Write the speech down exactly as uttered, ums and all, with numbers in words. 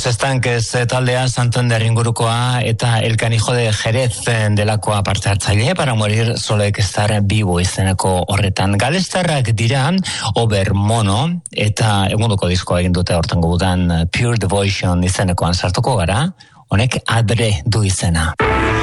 Zestankez taldea Santander ingurukoa eta El Canijo de Jerez delakoa parte hartzaile para morir solo hay que estar vivo izeneko horretan. Galestarrak dira Obermono eta egunduko diskoa egin dute hortango gudan Pure Devotion izenekoan sartuko gara. Honek Adre du izena.